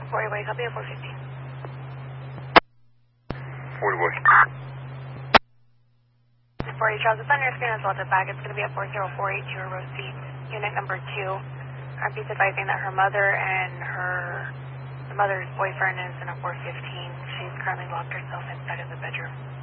40 way, copy at 415. 40 way. 40 Charles, it's on your screen as well to back. It's going to be at 40482 row C, unit number 2. RP's advising that her mother and the mother's boyfriend is in a 415. She's currently locked herself inside of the bedroom.